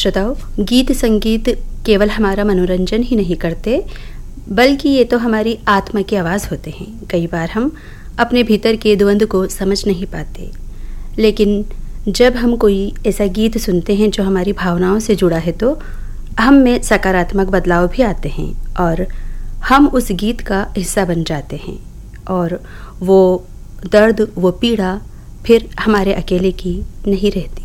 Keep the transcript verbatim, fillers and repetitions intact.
श्रोताओं, गीत संगीत केवल हमारा मनोरंजन ही नहीं करते, बल्कि ये तो हमारी आत्मा की आवाज़ होते हैं। कई बार हम अपने भीतर के द्वंद्व को समझ नहीं पाते, लेकिन जब हम कोई ऐसा गीत सुनते हैं जो हमारी भावनाओं से जुड़ा है तो हम में सकारात्मक बदलाव भी आते हैं और हम उस गीत का हिस्सा बन जाते हैं और वो दर्द, वो पीड़ा फिर हमारे अकेले की नहीं रहती।